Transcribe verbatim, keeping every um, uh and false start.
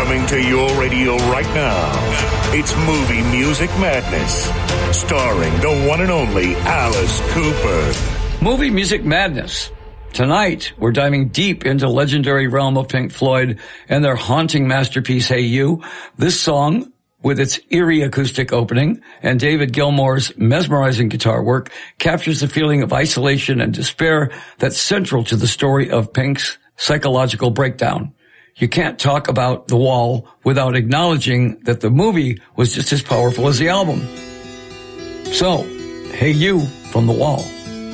Coming to your radio right now, it's Movie Music Madness, starring the one and only Alice Cooper. Movie Music Madness. Tonight, we're diving deep into legendary realm of Pink Floyd and their haunting masterpiece, Hey You. This song, with its eerie acoustic opening and David Gilmour's mesmerizing guitar work, captures the feeling of isolation and despair that's central to the story of Pink's psychological breakdown. You can't talk about The Wall without acknowledging that the movie was just as powerful as the album. So, Hey You from The Wall.